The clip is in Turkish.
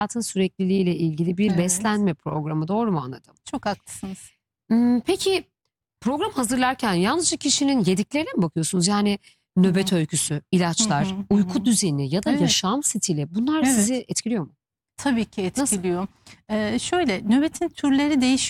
hayatın sürekliliğiyle ilgili bir Evet. beslenme programı. Doğru mu anladım? Çok haklısınız. Peki program hazırlarken yalnızca kişinin yediklerine mi bakıyorsunuz? Yani Hı nöbet hı. öyküsü, Hı ilaçlar, hı, hı uyku hı. düzeni ya da Evet, yaşam stili bunlar evet. sizi etkiliyor mu? Tabii ki Nasıl? etkiliyor. Şöyle, nöbetin türleri değişiyor